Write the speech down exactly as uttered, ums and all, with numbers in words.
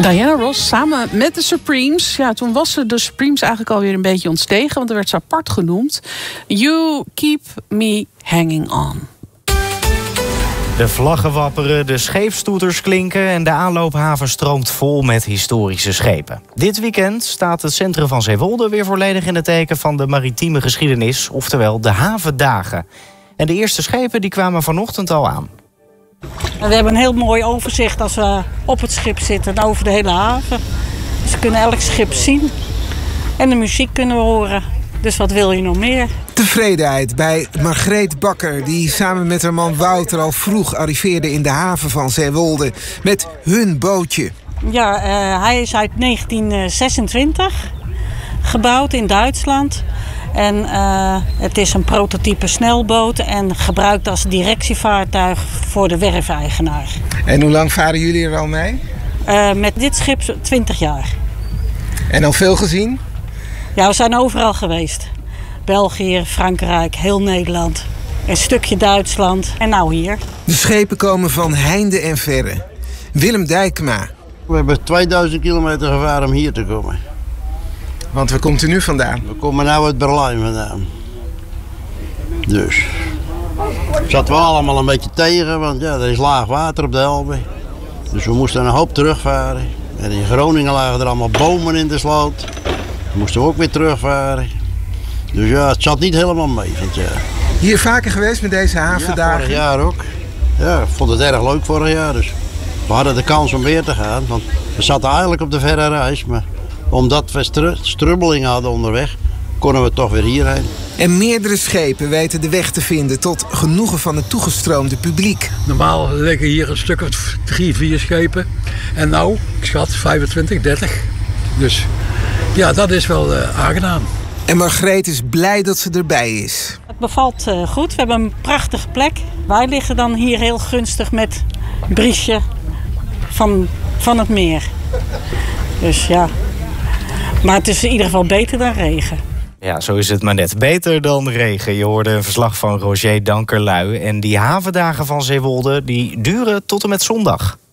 Diana Ross samen met de Supremes. Ja, toen was ze de Supremes eigenlijk alweer een beetje ontstegen, want er werd ze apart genoemd. You keep me hanging on. De vlaggen wapperen, de scheepstoeters klinken en de aanloophaven stroomt vol met historische schepen. Dit weekend staat het centrum van Zeewolde weer volledig in het teken van de maritieme geschiedenis, oftewel de havendagen. En de eerste schepen die kwamen vanochtend al aan. We hebben een heel mooi overzicht als we op het schip zitten over de hele haven. Dus we kunnen elk schip zien en de muziek kunnen we horen. Dus wat wil je nog meer? Tevredenheid bij Margreet Bakker, die samen met haar man Wouter al vroeg arriveerde in de haven van Zeewolde met hun bootje. Ja, uh, hij is uit negentien zesentwintig gebouwd in Duitsland. En uh, het is een prototype snelboot en gebruikt als directievaartuig voor de werfeigenaar. En hoe lang varen jullie er al mee? Uh, met dit schip twintig jaar. En al veel gezien? Ja, we zijn overal geweest. België, Frankrijk, heel Nederland. Een stukje Duitsland en nou hier. De schepen komen van heinde en verre. Willem Dijkema. We hebben tweeduizend kilometer gevaren om hier te komen. Want waar komt u nu vandaan? We komen nu uit Berlijn vandaan. Dus. Zaten we allemaal een beetje tegen, want ja, er is laag water op de Elbe. Dus we moesten een hoop terugvaren. En in Groningen lagen er allemaal bomen in de sloot. We moesten ook weer terugvaren. Dus ja, het zat niet helemaal mee, vind je. Hier vaker geweest met deze havendagen? Ja, vorig jaar ook. Ja, ik vond het erg leuk vorig jaar. Dus we hadden de kans om weer te gaan. Want we zaten eigenlijk op de verre reis. Maar omdat we stru strubbelingen hadden onderweg, konden we toch weer hierheen. En meerdere schepen weten de weg te vinden tot genoegen van het toegestroomde publiek. Normaal liggen hier een stuk of drie, vier schepen. En nou, ik schat vijfentwintig, dertig. Dus ja, dat is wel uh, aangenaam. En Margreet is blij dat ze erbij is. Het bevalt uh, goed. We hebben een prachtige plek. Wij liggen dan hier heel gunstig met briesje van, van het meer. Dus ja, maar het is in ieder geval beter dan regen. Ja, zo is het maar net. Beter dan regen. Je hoorde een verslag van Roger Dankerlui. En die havendagen van Zeewolde die duren tot en met zondag.